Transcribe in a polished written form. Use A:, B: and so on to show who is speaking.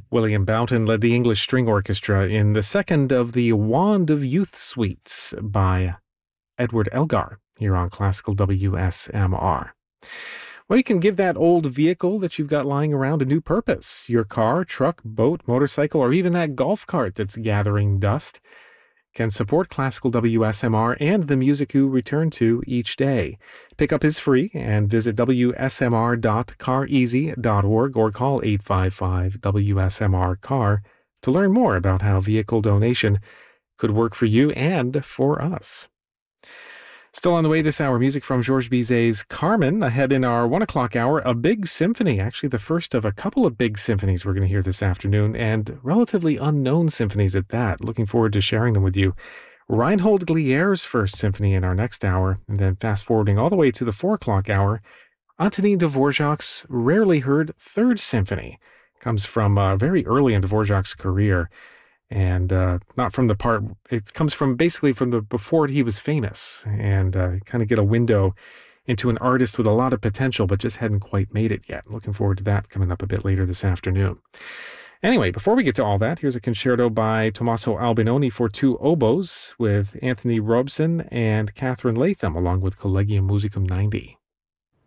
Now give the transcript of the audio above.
A: William Boughton led the English String Orchestra in the second of the Wand of Youth suites by Edward Elgar here on Classical WSMR. Well, you can give that old vehicle that you've got lying around a new purpose. Your car, truck, boat, motorcycle, or even that golf cart that's gathering dust can support Classical WSMR and the music you return to each day. Pickup is free and visit wsmr.careasy.org or call 855-WSMR-CAR to learn more about how vehicle donation could work for you and for us. Still on the way this hour, music from Georges Bizet's Carmen. Ahead in our 1 o'clock hour, a big symphony, actually the first of a couple of big symphonies we're going to hear this afternoon, and relatively unknown symphonies at that. Looking forward to sharing them with you. Reinhold Glier's first symphony in our next hour, and then fast forwarding all the way to the 4 o'clock hour, Antonin Dvorak's rarely heard third symphony. Comes from very early in Dvorak's career. And not from the part, it comes from basically from the before he was famous, and kind of get a window into an artist with a lot of potential, but just hadn't quite made it yet. Looking forward to that coming up a bit later this afternoon. Anyway, before we get to all that, here's a concerto by Tommaso Albinoni for two oboes with Anthony Robson and Catherine Latham, along with Collegium Musicum 90.